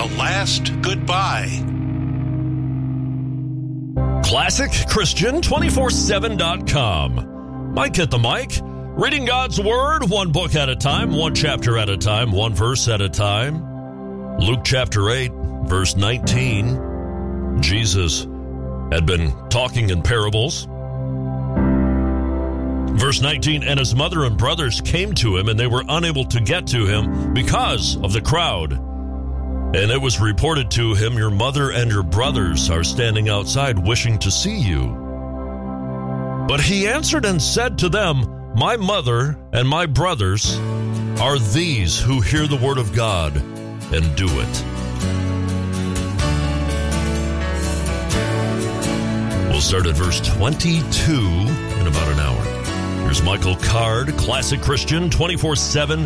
The Last Goodbye. ClassicChristian247.com. Mike at the mic, reading God's Word, one book at a time, one chapter at a time, one verse at a time. Luke chapter 8, verse 19. Jesus had been talking in parables. Verse 19, and his mother and brothers came to him, and they were unable to get to him because of the crowd. And it was reported to him, your mother and your brothers are standing outside wishing to see you. But he answered and said to them, my mother and my brothers are these who hear the word of God and do it. We'll start at verse 22 in about an hour. Here's Michael Card, Classic Christian 24/7.